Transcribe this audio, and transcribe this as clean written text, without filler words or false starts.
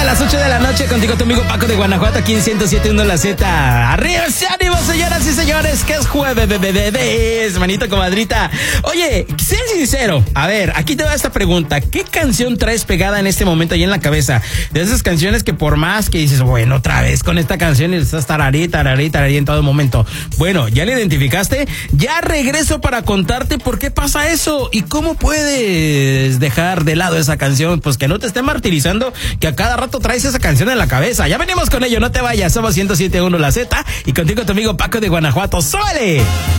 las 8 de la noche contigo tu amigo Paco de Guanajuato aquí en 107.1 La Z. Arriba ese ánimo, señoras y señores, que es jueves, manito comadrita. Oye, sé sincero, a ver, aquí te va esta pregunta. ¿Qué canción traes pegada en este momento ahí en la cabeza? De esas canciones que por más que dices, bueno, otra vez con esta canción y estás tararí en todo momento. Bueno, ¿ya la identificaste? Ya regreso para contarte por qué pasa eso y cómo puedes dejar de lado esa canción, pues que no te esté martirizando, que a cada rato traes esa canción en la cabeza. Ya venimos con ello, no te vayas, somos 107.1 La Z y contigo tu amigo Paco de Guanajuato. ¡Súbele!